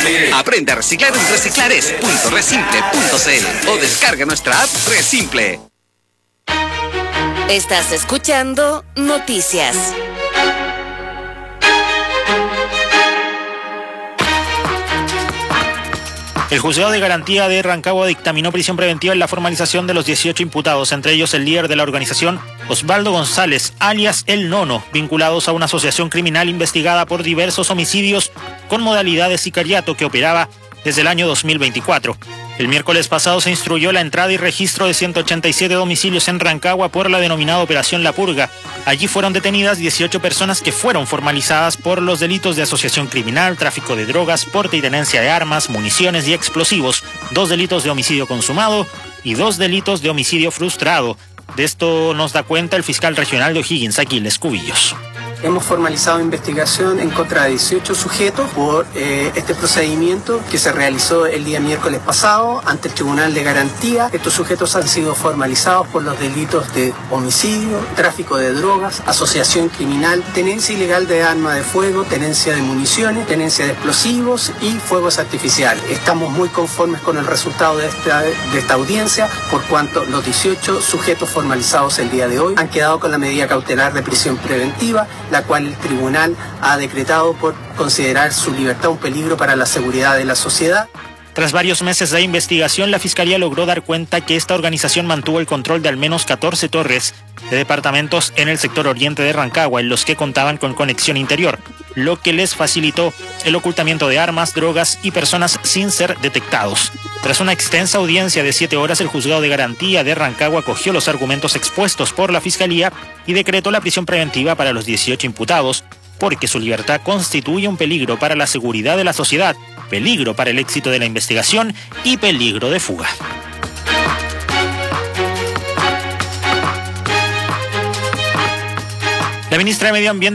Aprende a reciclar en reciclares.resimple.cl o descarga nuestra app Resimple. Estás escuchando Noticias. El Juzgado de Garantía de Rancagua dictaminó prisión preventiva en la formalización de los 18 imputados, entre ellos el líder de la organización, Osvaldo González, alias El Nono, vinculados a una asociación criminal investigada por diversos homicidios con modalidad de sicariato que operaba desde el año 2024. El miércoles pasado se instruyó la entrada y registro de 187 domicilios en Rancagua por la denominada Operación La Purga. Allí fueron detenidas 18 personas que fueron formalizadas por los delitos de asociación criminal, tráfico de drogas, porte y tenencia de armas, municiones y explosivos, 2 delitos de homicidio consumado y 2 delitos de homicidio frustrado. De esto nos da cuenta el fiscal regional de O'Higgins, Aquiles Cubillos. Hemos formalizado investigación en contra de 18 sujetos por este procedimiento que se realizó el día miércoles pasado ante el Tribunal de Garantía. Estos sujetos han sido formalizados por los delitos de homicidio, tráfico de drogas, asociación criminal, tenencia ilegal de arma de fuego, tenencia de municiones, tenencia de explosivos y fuegos artificiales. Estamos muy conformes con el resultado de esta audiencia, por cuanto los 18 sujetos formalizados el día de hoy han quedado con la medida cautelar de prisión preventiva, la cual el tribunal ha decretado por considerar su libertad un peligro para la seguridad de la sociedad. Tras varios meses de investigación, la Fiscalía logró dar cuenta que esta organización mantuvo el control de al menos 14 torres de departamentos en el sector oriente de Rancagua, en los que contaban con conexión interior, lo que les facilitó el ocultamiento de armas, drogas y personas sin ser detectados. Tras una extensa audiencia de 7 horas, el Juzgado de Garantía de Rancagua acogió los argumentos expuestos por la Fiscalía y decretó la prisión preventiva para los 18 imputados, porque su libertad constituye un peligro para la seguridad de la sociedad, peligro para el éxito de la investigación y peligro de fuga. La ministra de Medio Ambiente